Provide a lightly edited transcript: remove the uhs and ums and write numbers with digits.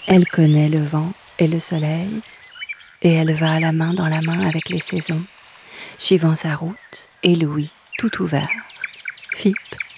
Elle connaît le vent et le soleil, et elle va la main dans la main avec les saisons, suivant sa route et l'ouïe tout ouvert. Fippe